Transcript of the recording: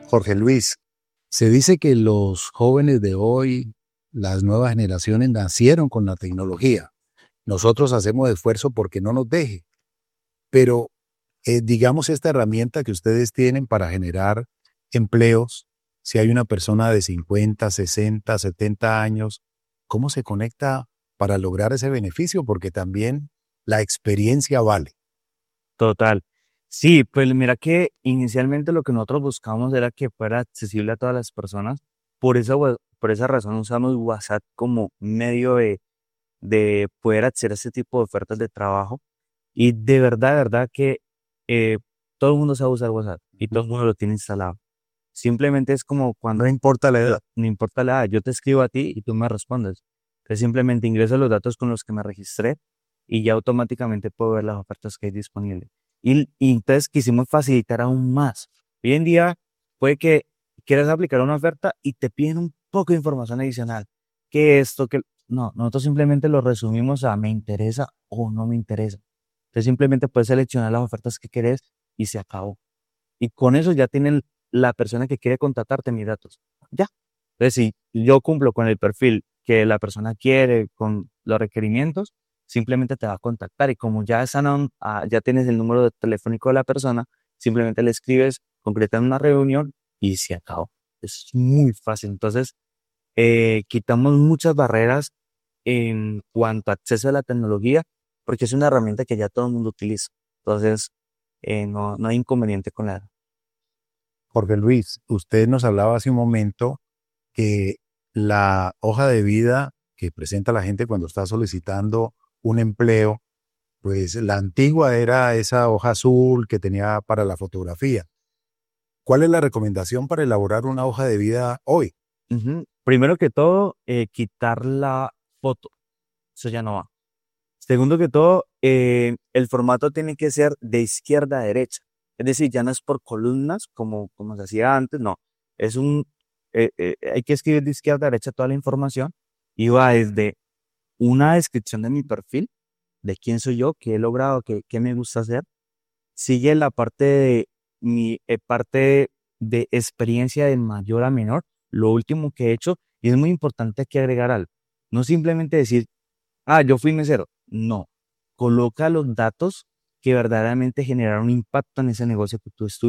Jorge Luis, se dice que los jóvenes de hoy, las nuevas generaciones, nacieron con la tecnología. Nosotros hacemos esfuerzo porque no nos deje, pero digamos esta herramienta que ustedes tienen para generar empleos, si hay una persona de 50, 60, 70 años, ¿cómo se conecta para lograr ese beneficio? Porque también la experiencia vale. Total. Sí, pues mira que inicialmente lo que nosotros buscamos era que fuera accesible a todas las personas. Por esa razón usamos WhatsApp como medio de poder acceder a este tipo de ofertas de trabajo. Y de verdad que eh, todo el mundo sabe usar WhatsApp y todo el mundo lo tiene instalado. Simplemente es como No cuando, importa la edad. no importa la edad, yo te escribo a ti y tú me respondes. Entonces simplemente ingreso los datos con los que me registré y ya automáticamente puedo ver las ofertas que hay disponibles. Y entonces quisimos facilitar aún más. Hoy en día puede que quieras aplicar una oferta y te piden un poco de información adicional. Que esto, que... No, nosotros simplemente lo resumimos a me interesa o no me interesa. Entonces simplemente puedes seleccionar las ofertas que querés y se acabó. Y con eso ya tienen la persona que quiere contratarte mis datos. Ya. Entonces, si yo cumplo con el perfil que la persona quiere, con los requerimientos, simplemente te va a contactar. Y como ya tienes el número telefónico de la persona, simplemente le escribes, concretan una reunión y se acabó. Es muy fácil. Entonces, quitamos muchas barreras en cuanto a acceso a la tecnología, porque es una herramienta que ya todo el mundo utiliza. Entonces, no hay inconveniente con la... Jorge Luis, usted nos hablaba hace un momento que la hoja de vida que presenta la gente cuando está solicitando un empleo, pues la antigua era esa hoja azul que tenía para la fotografía. ¿Cuál es la recomendación para elaborar una hoja de vida hoy? Ujú. Primero que todo, quitar la foto. Eso ya no va. Segundo que todo, el formato tiene que ser de izquierda a derecha. Es decir, ya no es por columnas como se hacía antes, no. Hay que escribir de izquierda a derecha toda la información y va desde una descripción de mi perfil, de quién soy yo, qué he logrado, qué me gusta hacer. Sigue la parte de mi parte de experiencia de mayor a menor, lo último que he hecho, y es muy importante aquí agregar algo. No simplemente decir, ah, yo fui mesero. No. Coloca los datos que verdaderamente generaron impacto en ese negocio que tú estuviste.